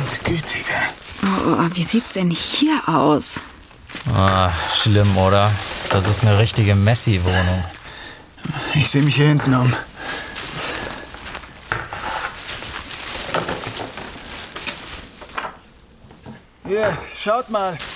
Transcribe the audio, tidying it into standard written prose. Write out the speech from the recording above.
Gütige. Oh, wie sieht's denn hier aus? Schlimm, oder? Das ist eine richtige Messi-Wohnung. Ich sehe mich hier hinten um. Hier, schaut mal.